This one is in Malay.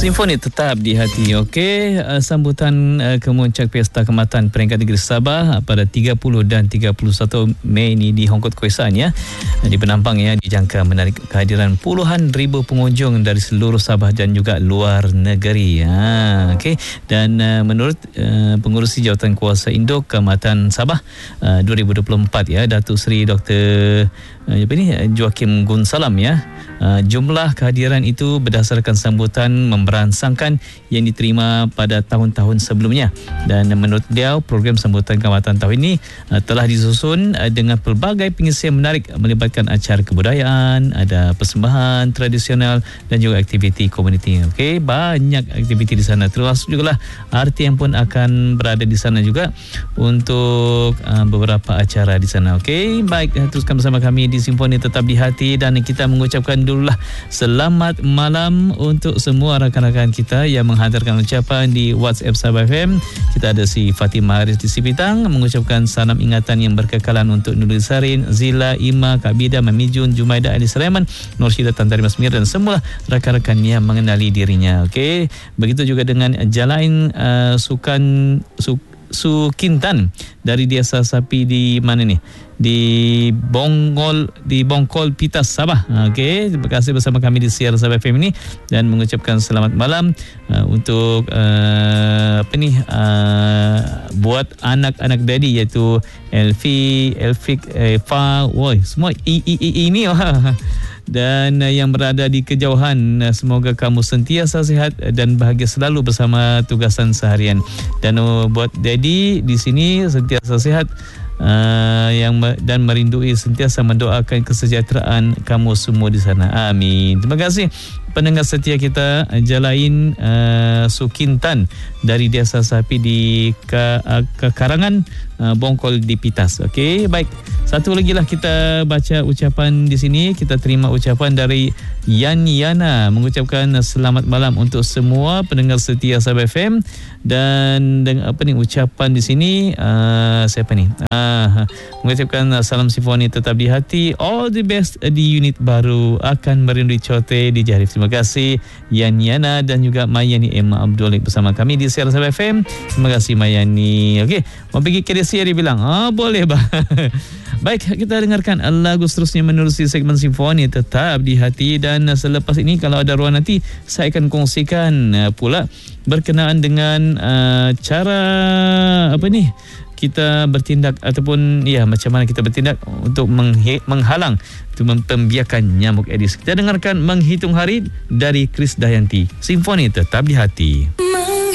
Simfoni tetap di hati. Okey, sambutan kemuncak Pesta Kehormatan Peringkat Negeri Sabah pada 30 dan 31 Mei ini di Hongkot Khoisan ya. Di Penampang ya, dijangka menarik kehadiran puluhan ribu pengunjung dari seluruh Sabah dan juga luar negeri. Okey, dan menurut Pengerusi Jawatan Kuasa Induk Kehormatan Sabah 2024 ya, Datuk Seri Dr. Joakim Gun Salam ya. Jumlah kehadiran itu berdasarkan sambutan memberangsangkan yang diterima pada tahun-tahun sebelumnya, dan menurut dia program sambutan kehormatan tahun ini telah disusun dengan pelbagai pengisian menarik melibatkan acara kebudayaan, ada persembahan tradisional dan juga aktiviti komuniti. Okey, banyak aktiviti di sana, termasuk juga lah RTM pun akan berada di sana juga untuk beberapa acara di sana. Okey, baik, teruskan bersama kami di Simfoni Tetap di Hati, dan kita mengucapkan dululah selamat malam untuk semua rakan-rakan kita yang menghantarkan ucapan di WhatsApp Sabah FM. Kita ada si Fatimah Haris di Sipitang mengucapkan salam ingatan yang berkekalan untuk Nurul Sarin, Zila, Ima, Kak Bida, Mami Jun, Jumaida, Ali Sulaiman, Nursyida, Tantari Masmir dan semua rakan-rakan yang mengenali dirinya. Okey, begitu juga dengan Jalain Sukintan dari Desa Sapi di mana ni? Di Bongkol Pitas Sabah. Okey, terima kasih bersama kami di Siar Sabah FM ini dan mengucapkan selamat malam untuk buat anak-anak daddy iaitu Elfik, Fa, semua ini dan yang berada di kejauhan, semoga kamu sentiasa sihat dan bahagia selalu bersama tugasan seharian. Dan buat daddy di sini sentiasa sihat dan merindui, sentiasa mendoakan kesejahteraan kamu semua di sana. Amin. Terima kasih pendengar setia kita, Jalain Sukintan dari Desa Sapi di Karangan, Bongkol di Pitas. Okey, baik. Satu lagi lah kita baca ucapan di sini. Kita terima ucapan dari Yana mengucapkan selamat malam untuk semua pendengar setia Sabah FM, dan dengan ucapan di sini siapa ni? Mengucapkan salam Simfoni tetap di hati, all the best di unit baru, akan merindui cote di Jarif. Terima kasih Yana dan juga Mayani Emma Abdul bersama kami di Siar Sabah FM. Terima kasih Mayani. Okey, mau pergi KDC dia bilang, boleh bah. Baik, kita dengarkan lagu seterusnya menerusi segmen Simfoni Tetap di Hati, dan selepas ini kalau ada ruang nanti saya akan kongsikan pula berkenaan dengan cara kita bertindak ataupun macam mana kita bertindak untuk menghalang pembiakan nyamuk Aedes. Kita dengarkan Menghitung Hari dari Chris Dayanti. Simfoni Tetap di Hati.